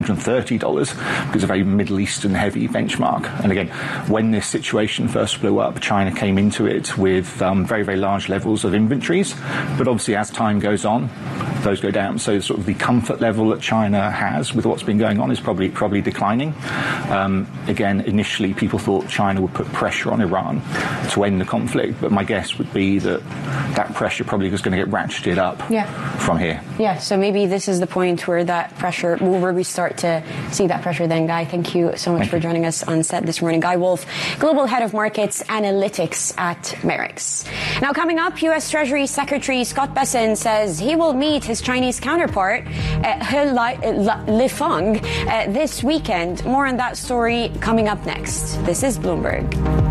$130 because of a Middle Eastern heavy benchmark. And again, when this situation first blew up, China came into it with very, very large levels of inventories. But obviously, as time goes on, those go down. So sort of the comfort level that China has with what's been going on is probably declining. Again, initially, people thought China would put pressure on Iran to end the conflict. But my guess would be that that pressure probably is going to get ratcheted up from here. Yeah, so maybe this is the point where that pressure, where we start to see that pressure then. Guy, thank you so much for joining us on set this morning. Guy Wolf, Global Head of Markets Analytics at Merix. Now coming up, U.S. Treasury Secretary Scott Bessent says he will meet his Chinese counterpart, He Lifeng, this weekend. More on that story coming up next. This is Bloomberg.